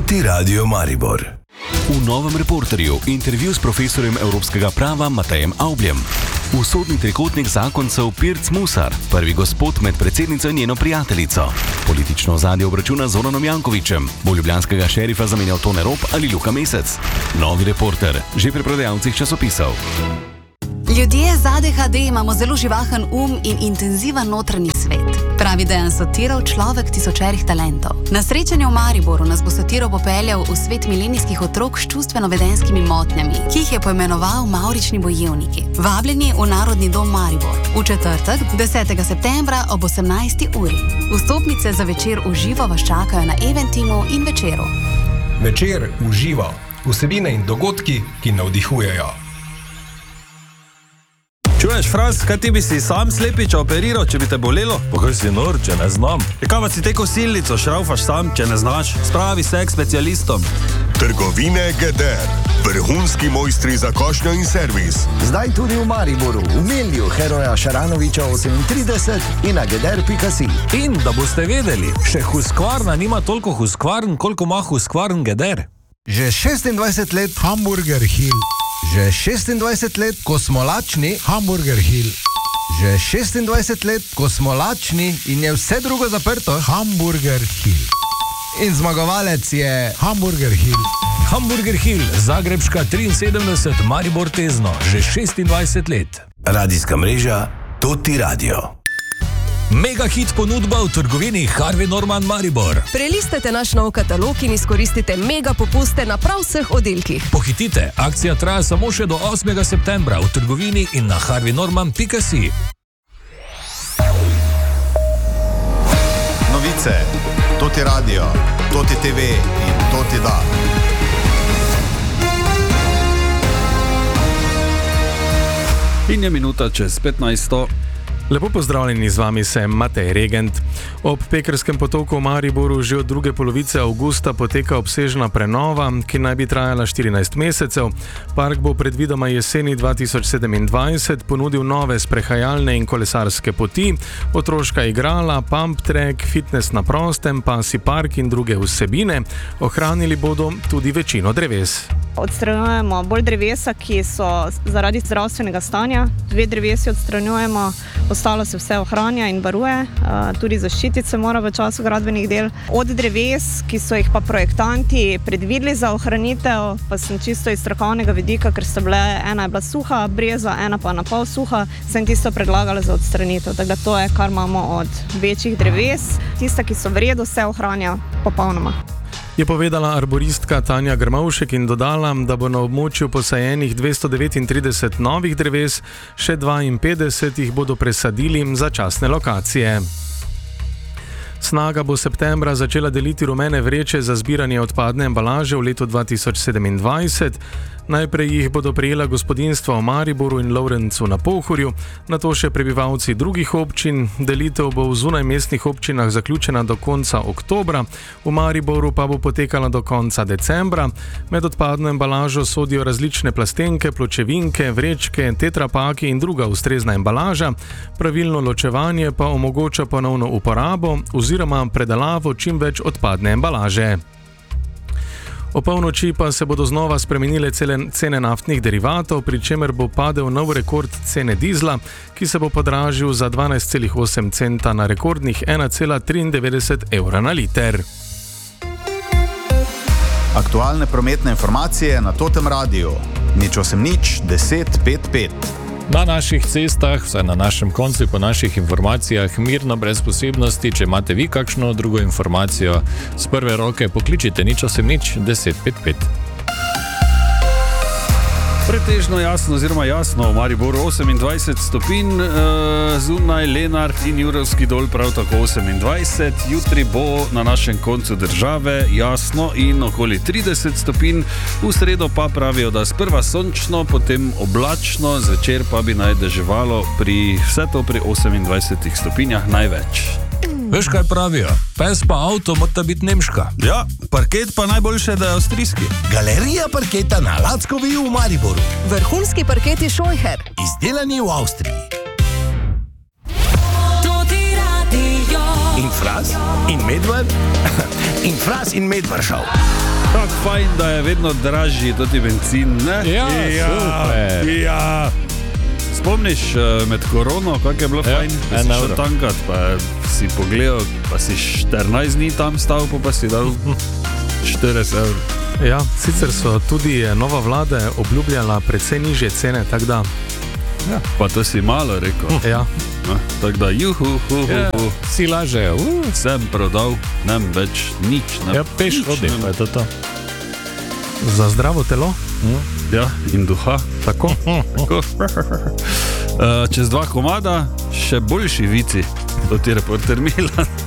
Tuti Radio Maribor. V Novem Reporterju intervju s profesorjem evropskega prava Matejem Avbljem. V sodni trikotnik zakoncev Pirc Musar, prvi gospod med predsednico in njeno prijateljico. Politično ozadje obračuna z Zoranom Jankovićem, bo ljubljanskega šerifa zamenjal Tone Rop ali Luka Mesec. Novi Reporter, že pri prodajalcih časopisov. Ljudje z ADHD imamo zelo živahen in intenziven notranji svet. Pravi Dejan Sotirov, človek tisočerih talentov. Na srečanju v Mariboru nas bo Sotirov popeljal v svet milenijskih otrok s čustveno-vedenskimi motnjami, ki jih je poimenoval Mavrični bojevniki. Vabljeni v Narodni dom Maribor v četrtek, 10. septembra ob 18. uri. Vstopnice za večer v živo vas čakajo na Eventimu in Večeru. Večer v živo. Vsebine in dogodki, ki navdihujejo. Čuješ, Fras, kaj ti bi si sam slepiča operiral, če bi te bolelo? Pa kaj si nor, če ne znam? Kaj pa si te kosilnico šraufaš sam, če ne znaš? Spravi se k specialistom. Trgovine Geder. Vrhunski mojstri za košnjo in servis. Zdaj tudi v Mariboru, v Melju Heroja Šaranoviča 38 in na geder.si. In da boste vedeli, še Husqvarna nima toliko Husqvarn, koliko ima Husqvarn Geder. Že 26 let Hamburger Hill. Že 26 let, ko smo lačni, Hamburger Hill. Že 26 let, ko smo lačni in je vse drugo zaprto, Hamburger Hill. In zmagovalec je Hamburger Hill. Hamburger Hill, Zagrebška 73, Maribor Tezno, že 26 let. Radijska mreža Tuti Radio. Mega hit ponudba v trgovini Harvey Norman Maribor. Prelistite naš nov katalog in izkoristite mega popuste na prav vseh oddelkih. Pohitite, akcija traja samo še do 8. septembra v trgovini in na harveynorman.si. Novice, Tuti Radio, Tuti TV in Tuti Da. In je minuta čez 15. Lepo pozdravljeni, z vami sem Matej Regent. Ob Pekerskem potoku v Mariboru že od druge polovice avgusta poteka obsežna prenova, ki naj bi trajala 14 mesecev. Park bo predvidoma jeseni 2027 ponudil nove sprehajalne in kolesarske poti, otroška igrala, pump track, fitness na prostem, pasji park in druge vsebine. Ohranili bodo tudi večino dreves. Odstranjujemo bolj drevesa, ki so zaradi zdravstvenega stanja. 2 drevesi odstranjujemo, ostalo se vse ohranja in varuje. Tudi zaščititi se mora v času gradbenih del. Od dreves, ki so jih pa projektanti predvideli za ohranitev, pa sem čisto iz strokovnega vidika, ker so bile, ena je bila suha breza, ena pa napol suha, sem tisto predlagala za odstranitev. Tako da to je, kar imamo od večjih dreves. Tista, ki so v redu, se ohranja popolnoma. Je povedala arboristka Tanja Grmovšek in dodala, da bo na območju posajenih 239 novih dreves, še 52 jih bodo presadili za časne lokacije. Snaga bo septembra začela deliti rumene vreče za zbiranje odpadne embalaže v letu 2027. Najprej jih bodo prejela gospodinjstva v Mariboru in Lovrencu na Pohorju, nato še prebivalci drugih občin. Delitev bo v zunajmestnih občinah zaključena do konca oktobra, v Mariboru pa bo potekala do konca decembra. Med odpadno embalažo sodijo različne plastenke, pločevinke, vrečke, tetrapaki in druga ustrezna embalaža. Pravilno ločevanje pa omogoča ponovno uporabo oziroma predelavo čim več odpadne embalaže. O polnoči pa se bodo znova spremenile cene naftnih derivatov, pri čemer bo padel nov rekord cene dizla, ki se bo podražil za 12,8 centa na rekordnih 1,93 evra na liter. Aktualne prometne informacije na Totem radiju. 08 10 55. Na naših cestah, vsaj na našem koncu, po naših informacijah, mirno, brez posebnosti. Če imate vi kakšno drugo informacijo z prve roke, pokličite 08 10 55. Pretežno jasno, oziroma jasno, v Mariboru 28 stopinj, zunaj Lenart in Jurovski dol prav tako 28. Jutri bo na našem koncu države jasno in okoli 30 stopinj. V sredo pa pravijo, da sprva sončno, potem oblačno, zvečer pa bi naj deževalo, vse to pri 28 stopinjah največ. Veš, kaj pravijo? Pes pa avto mora biti nemška. Ja, parket pa najboljše, da je avstrijski. Galerija parketa na Lackovi v Mariboru. Vrhunski parketi Scheucher. Izdelani v Avstriji. Tuti Radio. In Fras in Medvard. In Fras in Medvard šel. Kako fajn, da je vedno dražji tudi benzin, ne? Ja, super. Ja. Spomniš med korono, kako je bilo fajn, da si šel tankat, pa si pogledal, pa si 14 dni tam stal, pa si dal 40 €. Ja, sicer so tudi nova vlada obljubljala precej nižje cene, tako da... Ja. Pa to si malo rekel. Ja. Tako da, si lažejo. Sem prodal, nem več nič. Ja, peš hodim, pa je to. Za zdravo telo? Ja, in duha. Tako. Čez 2 komada še boljši vici, to ti reporter Milan.